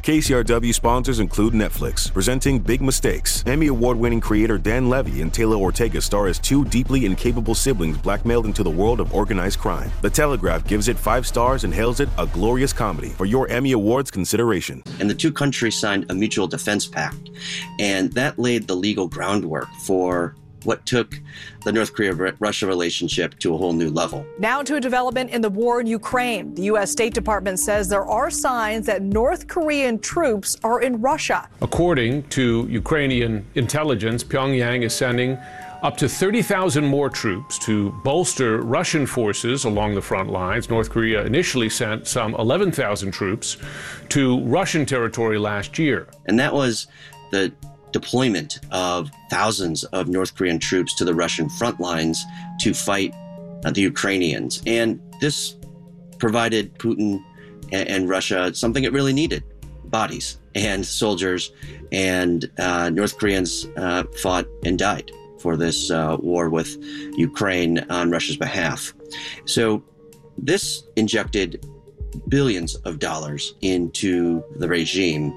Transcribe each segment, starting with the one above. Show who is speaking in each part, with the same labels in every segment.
Speaker 1: KCRW sponsors include Netflix, presenting Big Mistakes. Emmy Award-winning creator Dan Levy and Taylor Ortega star as two deeply incapable siblings blackmailed into the world of organized crime. The Telegraph gives it 5 stars and hails it a glorious comedy. For your Emmy Awards consideration.
Speaker 2: And the two countries signed a mutual defense pact, and that laid the legal groundwork for what took the North Korea-Russia relationship to a whole new level.
Speaker 3: Now to a development in the war in Ukraine. The U.S. State Department says there are signs that North Korean troops are in Russia.
Speaker 4: According to Ukrainian intelligence, Pyongyang is sending up to 30,000 more troops to bolster Russian forces along the front lines. North Korea initially sent some 11,000 troops to Russian territory last year.
Speaker 2: And that was the deployment of thousands of North Korean troops to the Russian front lines to fight the Ukrainians. And this provided Putin and Russia something it really needed: bodies and soldiers. And North Koreans fought and died for this war with Ukraine on Russia's behalf. So this injected billions of dollars into the regime.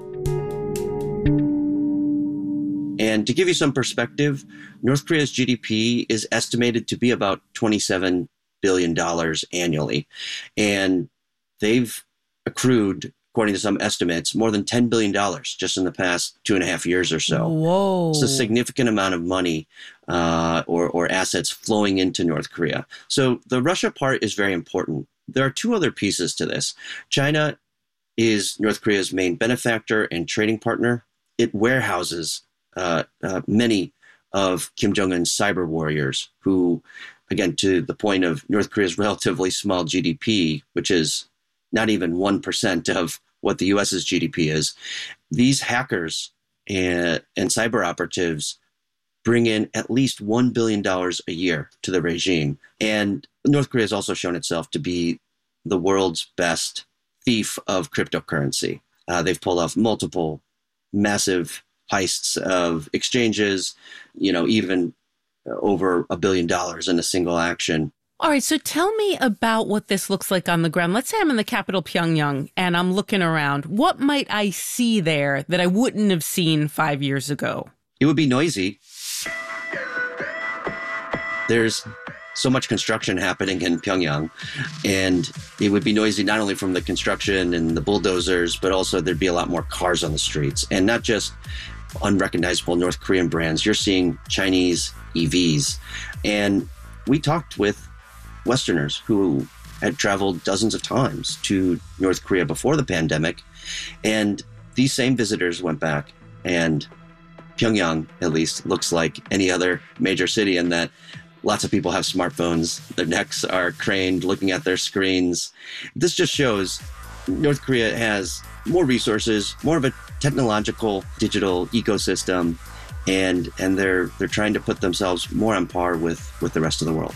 Speaker 2: And to give you some perspective, North Korea's GDP is estimated to be about $27 billion annually. And they've accrued, according to some estimates, more than $10 billion just in the past 2.5 years or so.
Speaker 5: Whoa.
Speaker 2: It's a significant amount of money or assets flowing into North Korea. So the Russia part is very important. There are two other pieces to this. China is North Korea's main benefactor and trading partner. It warehouses many of Kim Jong-un's cyber warriors who, again, to the point of North Korea's relatively small GDP, which is not even 1% of what the U.S.'s GDP is, these hackers and cyber operatives bring in at least $1 billion a year to the regime. And North Korea has also shown itself to be the world's best thief of cryptocurrency. They've pulled off multiple massive heists of exchanges, even over $1 billion in a single action.
Speaker 5: All right, so tell me about what this looks like on the ground. Let's say I'm in the capital, Pyongyang, and I'm looking around. What might I see there that I wouldn't have seen 5 years ago?
Speaker 2: It would be noisy. There's so much construction happening in Pyongyang, and it would be noisy not only from the construction and the bulldozers, but also there'd be a lot more cars on the streets, and not just unrecognizable North Korean brands. You're seeing Chinese EVs. And we talked with Westerners who had traveled dozens of times to North Korea before the pandemic, and these same visitors went back, and Pyongyang, at least, looks like any other major city in that lots of people have smartphones. Their necks are craned looking at their screens. This just shows North Korea has more resources, more of a technological digital ecosystem, and they're trying to put themselves more on par with the rest of the world.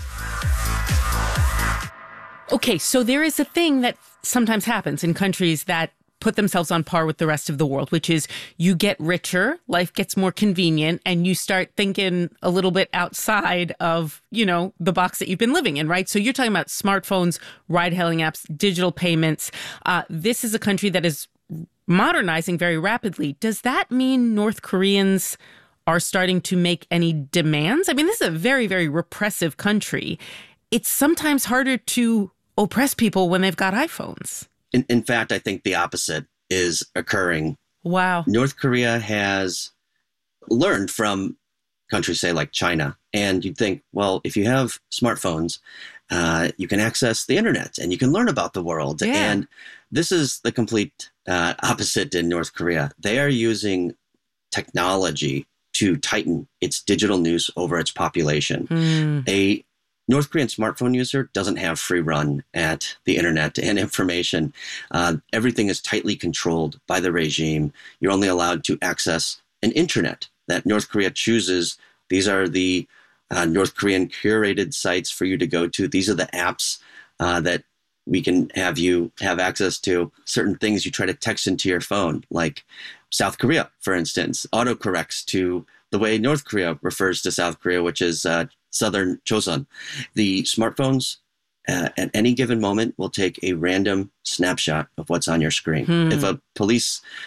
Speaker 5: Okay, so there is a thing that sometimes happens in countries that put themselves on par with the rest of the world, which is you get richer, life gets more convenient, and you start thinking a little bit outside of, the box that you've been living in, right? So you're talking about smartphones, ride-hailing apps, digital payments. This is a country that is modernizing very rapidly. Does that mean North Koreans are starting to make any demands? I mean, this is a very, very repressive country. It's sometimes harder to oppress people when they've got iPhones.
Speaker 2: In fact, I think the opposite is occurring.
Speaker 5: Wow.
Speaker 2: North Korea has learned from countries, say, like China. And you'd think, well, if you have smartphones, you can access the internet and you can learn about the world.
Speaker 5: Yeah.
Speaker 2: And this is the complete opposite in North Korea. They are using technology to tighten its digital noose over its population. A North Korean smartphone user doesn't have free run at the internet and information. Everything is tightly controlled by the regime. You're only allowed to access an intranet that North Korea chooses. These are the North Korean curated sites for you to go to. These are the apps that we can have you have access to. Certain things you try to text into your phone, like South Korea, for instance, autocorrects to the way North Korea refers to South Korea, which is Southern Chosun. The smartphones at any given moment will take a random snapshot of what's on your screen. If a police